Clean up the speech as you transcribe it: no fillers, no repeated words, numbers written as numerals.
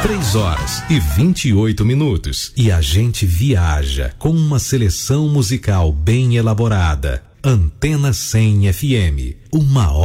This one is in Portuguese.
3h28. E a gente viaja com uma seleção musical bem elaborada. Antena 100 FM, uma hora.